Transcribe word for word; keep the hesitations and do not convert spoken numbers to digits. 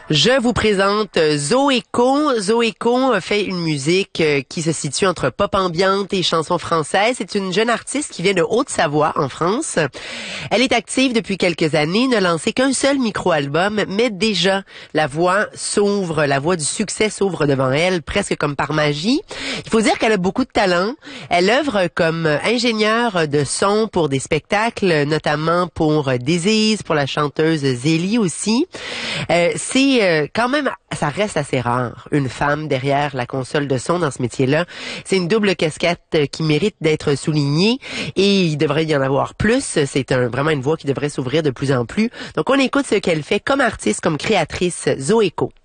Je vous présente Zoéco. Zoéco fait une musique qui se situe entre pop ambiante et chansons françaises. C'est une jeune artiste qui vient de Haute-Savoie, en France. Elle est active depuis quelques années, ne lancé qu'un seul micro-album, mais déjà, la voix s'ouvre, la voix du succès s'ouvre devant elle, presque comme par magie. Il faut dire qu'elle a beaucoup de talent. Elle œuvre comme ingénieure de son pour des spectacles, notamment pour Désise, pour la chanteuse Zélie aussi. Euh, c'est euh, quand même, ça reste assez rare, une femme derrière la console de son dans ce métier-là. C'est une double casquette euh, qui mérite d'être soulignée et il devrait y en avoir plus. C'est un, vraiment une voix qui devrait s'ouvrir de plus en plus. Donc on écoute ce qu'elle fait comme artiste, comme créatrice, Zoéco.